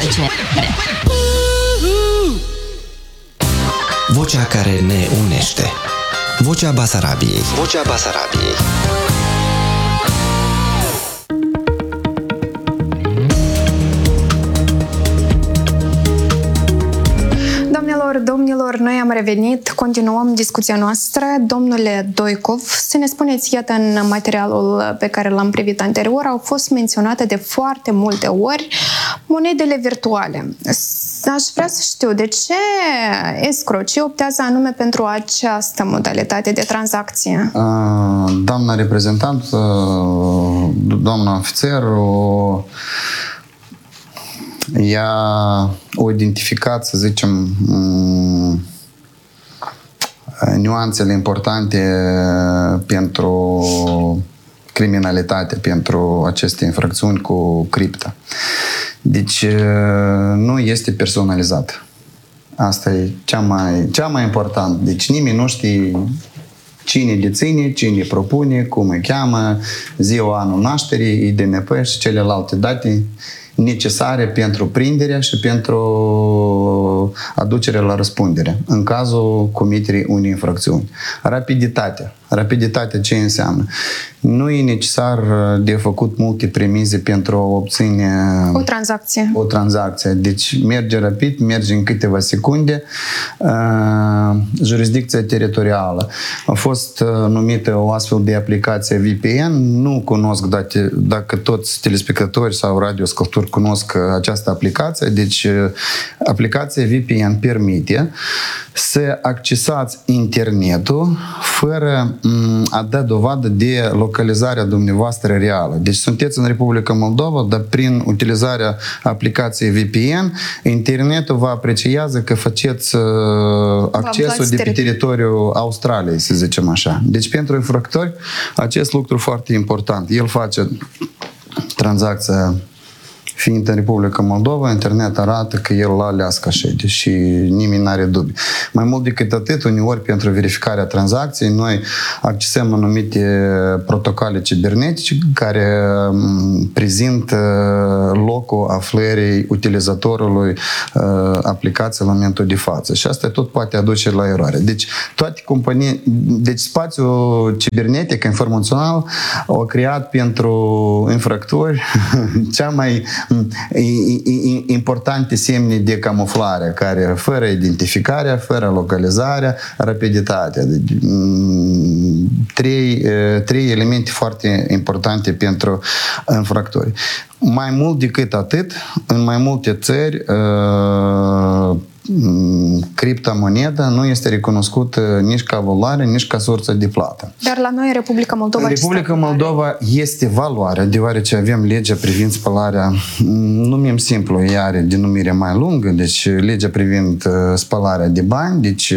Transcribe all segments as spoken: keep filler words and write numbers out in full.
plăcere. Vocea care ne unește. Vocea Basarabiei. Vocea Basarabiei. Doamnelor, domnilor, noi am revenit, continuăm discuția noastră. Domnule Doicov, să ne spuneți, iată, în materialul pe care l-am privit anterior, au fost menționate de foarte multe ori monedele virtuale. Aș vrea să știu de ce escrocii optează anume pentru această modalitate de tranzacție. Doamna reprezentant, doamna ofițer, o... ea o identificat, să zicem, nuanțele importante pentru criminalitate, pentru aceste infracțiuni cu cripta. Deci nu este personalizat. Asta e cea mai, cea mai important. Deci nimeni nu știe cine deține, cine propune, cum îi cheamă, ziua, anul nașterii, I D N P și celelalte date necesare pentru prinderea și pentru aducerea la răspundere în cazul comiterii unei infracțiuni. Rapiditatea. Rapiditatea ce înseamnă? Nu e necesar de făcut multe premize pentru a obține o tranzacție. O tranzacție. Deci merge rapid, merge în câteva secunde. Uh, jurisdicția teritorială. A fost uh, numită o astfel de aplicație V P N. Nu cunosc dacă, dacă toți telespectatori sau radioscultori cunosc această aplicație. Deci uh, aplicația V P N permite să accesați internetul fără a da dovadă de localizarea dumneavoastră reală. Deci sunteți în Republica Moldova, dar prin utilizarea aplicației V P N, internetul vă apreciază că faceți accesul de pe teritoriul Australiei, să zicem așa. Deci pentru infractori, acest lucru foarte important. El face tranzacția fiind în Republica Moldova, internet arată că el l-a ales ca șede și nimeni nu are dubii. Mai mult decât atât, uneori pentru verificarea tranzacției, noi accesăm anumite protocoale cibernetice care prezintă locul aflării utilizatorului aplicației la momentul de față. Și asta tot poate aduce la eroare. Deci, toate companii, deci spațiul cibernetic, informațional, au creat pentru infractori cea mai importante semne de camuflare, care fără identificarea, fără localizarea, rapiditatea. Deci, trei, trei elemente foarte importante pentru infractori. Mai mult decât atât, în mai multe țări, criptomoneda nu este recunoscută nici ca valoare, nici ca sursă de plată. Dar la noi, în Republica Moldova... În Republica Moldova este valoare, deoarece avem legea privind spălarea, numim simplu, ea are denumire mai lungă, deci legea privind spălarea de bani, deci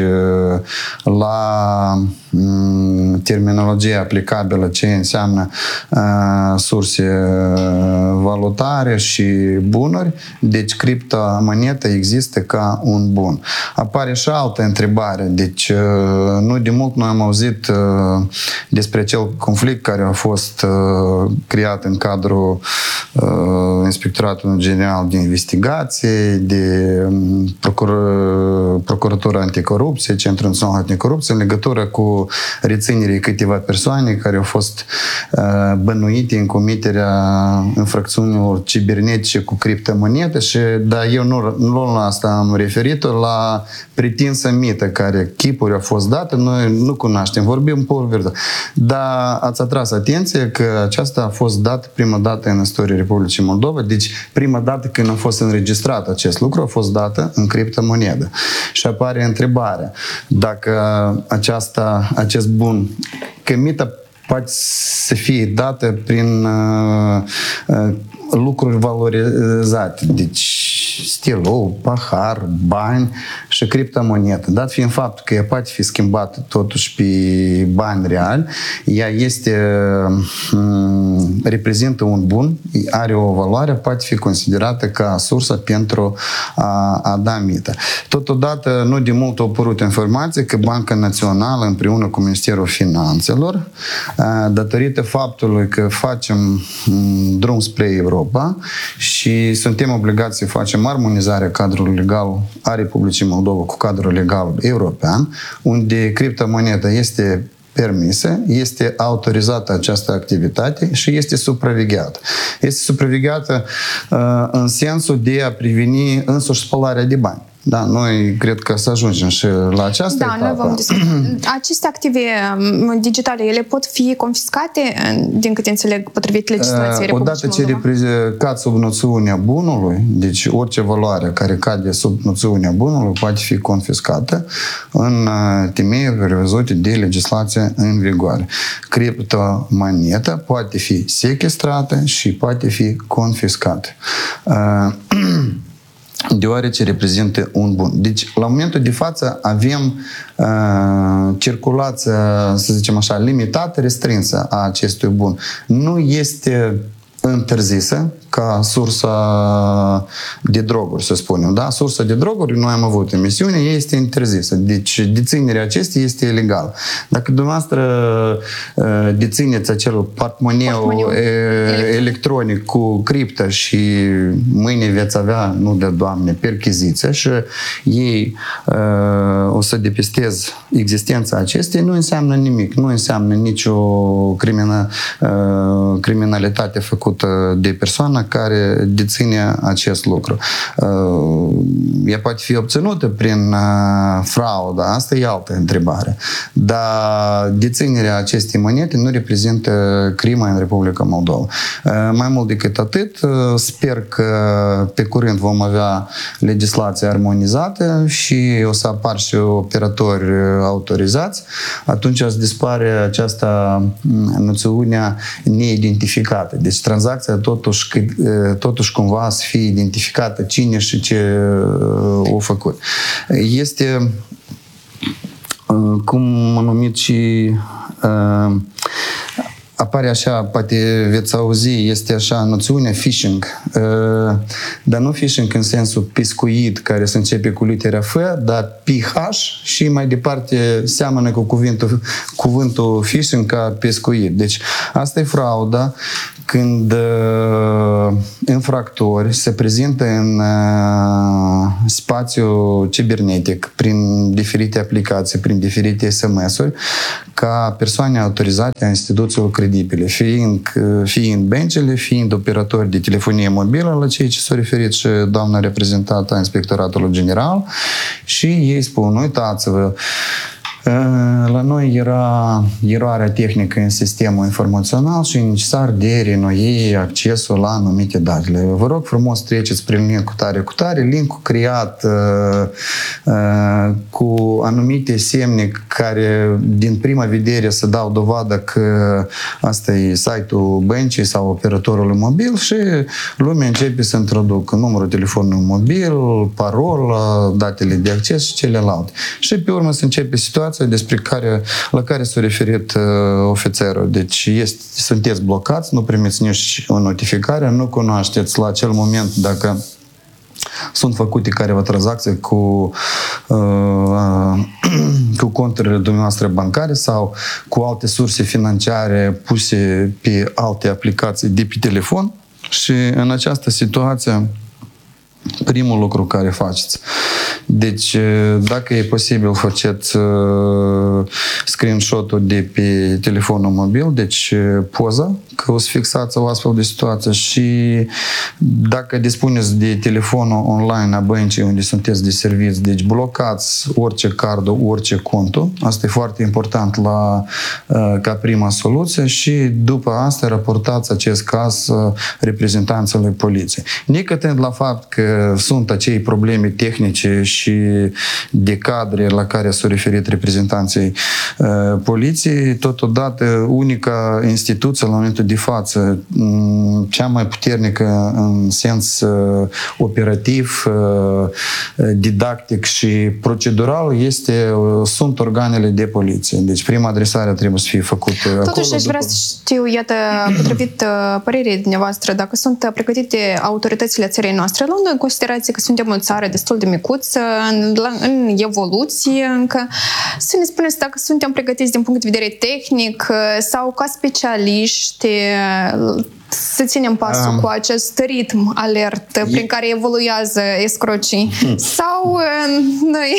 la terminologie aplicabilă ce înseamnă surse valutare și bunuri, deci criptomoneda există ca un bun. Apare și altă întrebare. Deci, nu de mult noi am auzit despre acel conflict care a fost creat în cadrul Inspectoratului General de Investigație, de Procur Procuratura Anticorupție, Centrul Național Anticorupție, în legătură cu reținerii câteva persoane care au fost bănuite în comiterea infracțiunilor cibernetice cu criptomonede și, dar eu nu, nu la asta am referit, la pretinsă mită care chipuri au fost date, noi nu cunoaștem, vorbim pur virtual. Dar ați atras atenție că aceasta a fost dată prima dată în istoria Republicii Moldova, deci prima dată când a fost înregistrat acest lucru a fost dată în criptomonedă. Și apare întrebarea dacă aceasta, acest bun, că mită poate să fie dată prin uh, uh, lucruri valorizate, deci stilou, pahar, bani și criptomonedă. Dat fiind faptul că ea poate fi schimbată totuși pe bani reali, ea este, reprezintă un bun, are o valoare, poate fi considerată ca sursă pentru a, a da mită. Totodată, nu de mult au apărut informații că Banca Națională împreună cu Ministerul Finanțelor, datorită faptului că facem drum spre Europa și suntem obligați să facem facem armonizarea cadrului legal a Republicii Moldova cu cadrul legal european, unde criptomoneda este permisă, este autorizată această activitate și este supravegheată. Este supravegheată uh, în sensul de a preveni însuși spălarea de bani. Da, noi cred că să ajungem și la această da, etapă. Noi vom discuta. Aceste active digitale, ele pot fi confiscate, din câte înțeleg, potrivit legislației Republicii Odată ce Moldova? cad sub noțiunea bunului, deci orice valoare care cade sub noțiunea bunului poate fi confiscată în temeiuri prevăzute de legislație în vigoare. Criptomoneta poate fi sechestrată și poate fi confiscată. Deoarece reprezintă un bun. Deci, la momentul de față, avem uh, circulația, să zicem așa, limitată, restrinsă a acestui bun. Nu este interzisă ca sursa de droguri, să spunem. Da? Sursa de droguri, noi am avut emisiune, este interzisă. Deci, deținerea acestei este ilegală. Dacă dumneavoastră dețineți acel portmoneu electronic cu criptă și mâine veți avea, nu de Doamne, perchiziție și ei uh, o să depistez existența acestei, nu înseamnă nimic. Nu înseamnă nicio crimina, uh, criminalitate făcută de persoană care deține acest lucru. Ea poate fi obținută prin fraudă, asta e altă întrebare. Dar deținerea acestei monede nu reprezintă crimă în Republica Moldova. Mai mult decât atât, sper că pe curând vom avea legislație armonizată și o să apar și operatori autorizați. Atunci o să dispare această noțiune neidentificată. Deci tranzacția totuși, totuși cumva să fie identificată cine și ce o făcut. Este, cum am numit și apare așa, poate veți auzi, este așa noțiunea phishing, dar nu phishing în sensul pescuit, care se începe cu litera F, dar P H și mai departe seamănă cu cuvântul, cuvântul phishing ca pescuit. Deci asta e frauda când uh, infractori se prezintă în uh, spațiu cibernetic prin diferite aplicații, prin diferite S M S-uri, ca persoane autorizate a instituțiilor credibile, fiind, fiind băncile, fiind operatori de telefonie mobilă, la cei ce s-a referit și doamna reprezentată a Inspectoratului General, și ei spun, uitați-vă, la noi era eroarea tehnică în sistemul informațional și e necesar de renoi accesul la anumite date. Vă rog frumos, treceți prin link cu tare cu tare, link-ul creat uh, uh, cu anumite semne care din prima vedere să dau dovadă că asta e site-ul băncii sau operatorului mobil și lumea începe să introducă numărul telefonului mobil, parola, datele de acces și celelalte. Și pe urmă se începe situația despre care, la care s-a referit uh, ofițerul. Deci este, sunteți blocați, nu primiți nici o notificare, nu cunoașteți la acel moment dacă sunt făcute careva tranzacții cu, uh, cu conturile dumneavoastră bancare sau cu alte surse financiare puse pe alte aplicații de pe telefon. Și în această situație primul lucru care faceți. Deci, dacă e posibil, faceți uh, screenshot-ul de pe telefonul mobil, deci poză, că o să fixați o astfel de situație, și dacă dispuneți de telefonul online a băncii unde sunteți de serviciu, deci blocați orice cardul, orice contul. Asta e foarte important la, uh, ca prima soluție, și după asta raportați acest caz uh, reprezentanților poliției. Necătând la fapt că sunt acei probleme tehnice și de cadre la care s-au referit reprezentanții uh, poliției, totodată unica instituție la momentul de față, um, cea mai puternică în sens uh, operativ, uh, didactic și procedural este, uh, sunt organele de poliție. Deci prima adresare trebuie să fie făcută acolo. Totuși aș vrea după... să știu, iată, potrivit uh, părerii dumneavoastră, dacă sunt pregătite autoritățile țării noastre, luând în considerație că suntem o țară destul de micuță, în, în evoluție încă, să ne spuneți dacă suntem pregătiți din punct de vedere tehnic sau ca specialiști să ținem pasul um, cu acest ritm alert e... prin care evoluează escrocii? Hmm. Sau uh, noi...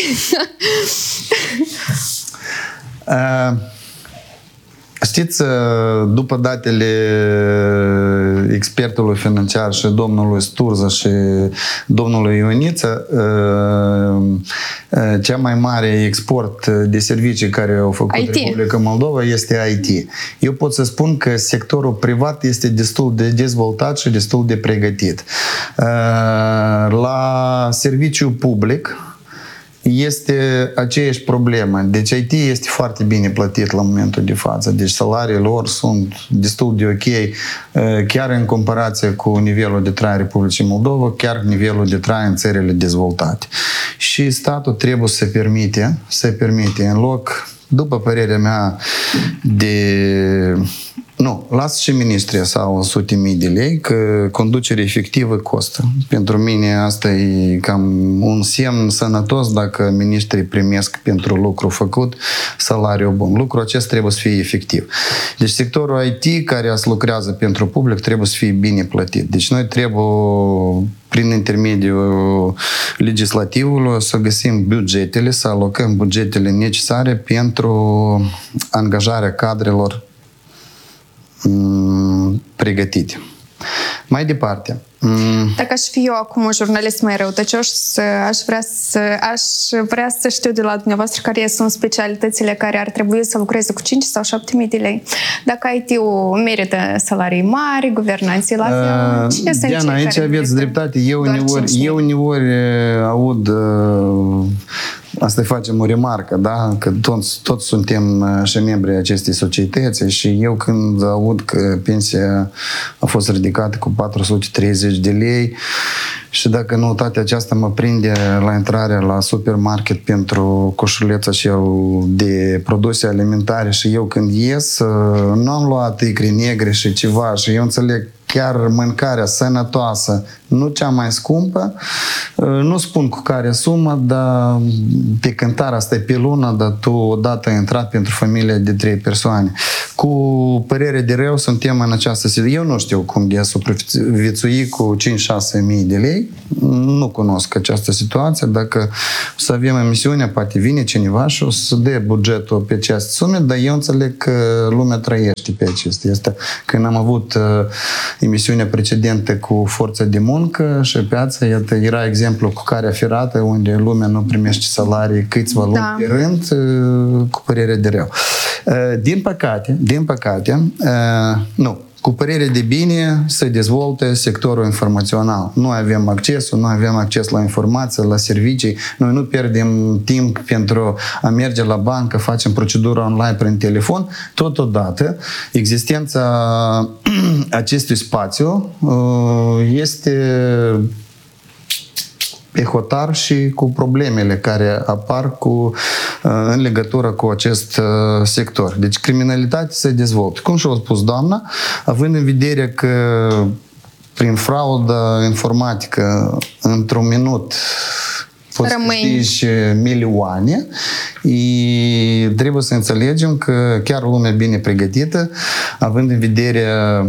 uh, știți, după datele expertului financiar și domnului Sturza și domnului Ioniță, cea mai mare export de servicii care au făcut I T. Republica Moldova este I T. Eu pot să spun că sectorul privat este destul de dezvoltat și destul de pregătit. La serviciu public este aceeași problemă. Deci I T este foarte bine plătit la momentul de față. Deci salariile lor sunt destul de ok, chiar în comparație cu nivelul de trai în Republicii Moldova, chiar nivelul de trai în țările dezvoltate. Și statul trebuie să permite, să permite în loc, după părerea mea, de... Nu, lasă și ministrii sau sute mii de lei, că conducerea efectivă costă. Pentru mine asta e cam un semn sănătos dacă ministrii primesc pentru lucru făcut salariul bun. Lucrul acesta trebuie să fie efectiv. Deci sectorul I T care azi lucrează pentru public trebuie să fie bine plătit. Deci noi trebuie prin intermediul legislativului să găsim bugetele, să alocăm bugetele necesare pentru angajarea cadrelor pregătite. Mai departe. Dacă aș fi eu acum un jurnalist mai răutăcioș, aș vrea să, aș vrea să știu de la dumneavoastră care sunt specialitățile care ar trebui să lucreze cu cinci sau șapte mii de lei. Dacă I T-ul merită salarii mari, guvernanții la fel, cine sunt Diana, cei aici care aveți dreptate. Eu uneori, eu uneori aud asta facem o remarcă, da? Că toți, toți suntem și membri acestei societăți și eu când aud că pensia a fost ridicată cu patru sute treizeci de lei și dacă noutatea aceasta mă prinde la intrarea la supermarket pentru coșuleța cel de produse alimentare și eu când ies nu am luat icre negre și ceva și eu înțeleg chiar mâncarea sănătoasă, nu cea mai scumpă, nu spun cu care sumă, dar pe cântarea asta e pe lună, dar tu odată ai intrat pentru familia de trei persoane. Cu părere de rău suntem în această situație. Eu nu știu cum de a supraviețui cu cinci șase mii de lei, nu cunosc această situație. Dacă o să avem emisiunea, poate vine cineva și o să dea bugetul pe aceste sume, dar eu înțeleg că lumea trăiește pe acestea. Este când am avut uh, emisiunea precedentă cu forța de muncă și piața, iată, era exemplu cu carea ferată, unde lumea nu primește salarii câțiva luni da. pe rând, cu părere de rău. Din păcate, din păcate, nu, cu părere de bine se dezvoltă sectorul informațional. Noi avem accesul, noi avem acces la informații, la servicii, noi nu pierdem timp pentru a merge la bancă, facem procedura online prin telefon. Totodată, existența acestui spațiu este pe hotar și cu problemele care apar cu, în legătură cu acest sector. Deci criminalitatea se dezvoltă. Cum și-a spus doamna, având în vedere că prin fraudă informatică într-un minut poți câștigi milioane, și trebuie să înțelegem că chiar lumea bine pregătită, având în vedere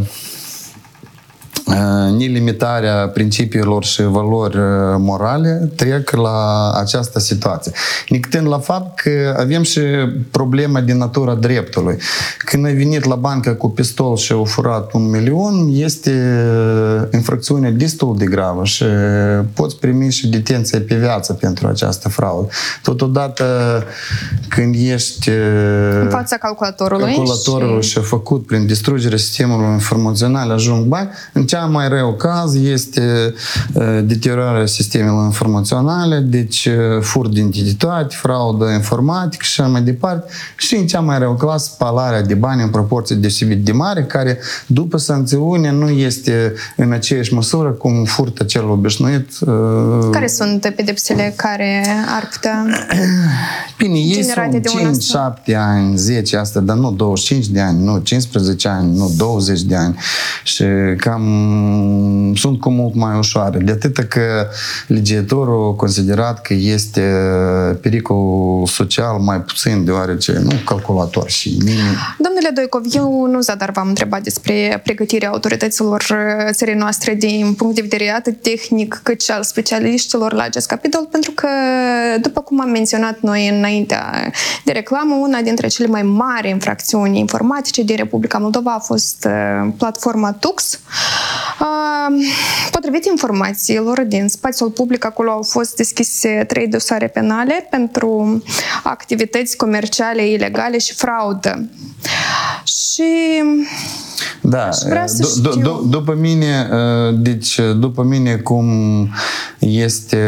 nelimitarea principiilor și valori morale, trec la această situație. Nictând la fapt că avem și problema din natura dreptului. Când ai venit la bancă cu pistol și au furat un milion, este infracțiune destul de gravă și poți primi și detenție pe viață pentru această fraudă. Totodată, când ești în fața calculatorului, calculatorul și... și făcut prin distrugerea sistemului informațional, ajung bani, în cea mai rău caz este uh, deteriorarea sistemelor informaționale, deci uh, fur de identitate, fraudă informatică și așa mai departe. Și în cea mai rău caz, spalarea de bani în proporție deosebit de mare, care după sancțiune nu este în aceeași măsură cum furtă cel obișnuit. Uh, care sunt pedepsele care ar putea Bine, ei sunt cinci șapte ani, zece, asta, dar nu douăzeci și cinci de ani, nu cincisprezece ani, nu douăzeci de ani. Și cam um, sunt cu mult mai ușoare. De atât că legiuitorul a considerat că este pericol social mai puțin, deoarece nu calculator și nimeni. Domnule Doicov, eu nu zadar v-am întrebat despre pregătirea autorităților țării noastre din punct de vedere atât tehnic cât și al specialiștilor la acest capitol, pentru că, după cum am menționat noi înaintea de reclamă, una dintre cele mai mari infracțiuni informatice din Republica Moldova a fost platforma Tux. Potrivit informațiilor din spațiul public, acolo au fost deschise trei dosare penale pentru activități comerciale ilegale și fraudă. Și da, după mine, deci după mine cum este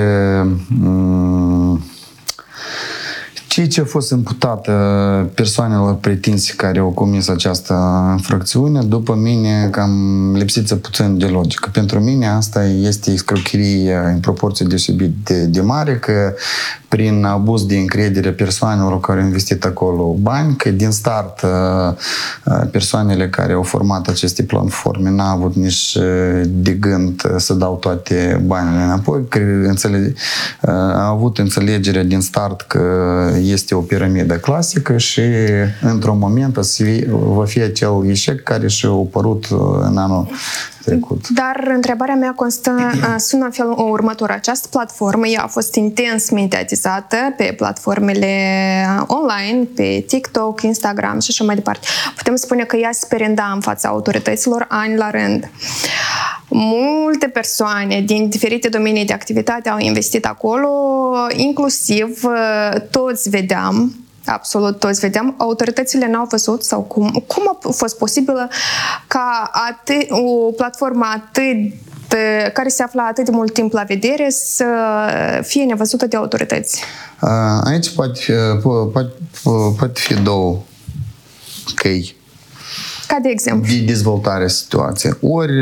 ceea ce a fost imputat persoanelor pretinse care au comis această infracțiune, după mine cam lipsiță puțin de logică. Pentru mine asta este escrocherie în proporție deosebit de, de mare, că prin abuz de încredere persoanelor care au investit acolo bani, că din start persoanele care au format aceste platforme n-au avut nici de gând să dau toate banile înapoi, că înțele- au avut înțelegerea din start că este o piramidă clasică și într-un moment va fi acel eșec care și-a apărut în anul trecut. Dar întrebarea mea constă, sună în felul următor. Această platformă ea a fost intens mediatizată pe platformele online, pe TikTok, Instagram și așa mai departe. Putem spune că ea se perinda în fața autorităților ani la rând. Multe persoane din diferite domenii de activitate au investit acolo, inclusiv toți vedeam, absolut toți vedeam, autoritățile n-au văzut sau cum, cum a fost posibil ca atât, o platformă atât care se află atât de mult timp la vedere să fie nevăzută de autorități? Aici poate, poate, poate fi două căi. Ca de exemplu? De dezvoltarea situației. Ori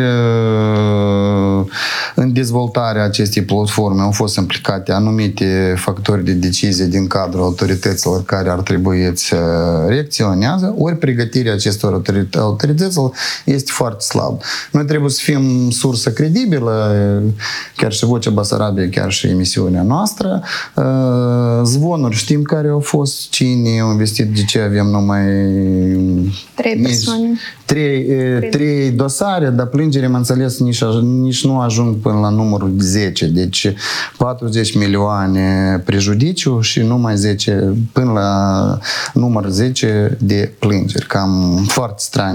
în dezvoltarea acestei platforme au fost implicate anumite factori de decizie din cadrul autorităților care ar trebui să reacționează, ori pregătirea acestor autorităților este foarte slabă. Noi trebuie să fim sursă credibilă, chiar și Vocea Basarabiei, chiar și emisiunea noastră. Zvonuri știm care au fost, cine au investit, de ce avem numai trei persoane. Trei, trei dosare, dar plângere, am înțeles, nici, nici nu ajung până la numărul zece. Deci patruzeci milioane prejudiciu și numai zece, până la număr zece de plângeri. Cam foarte straniu.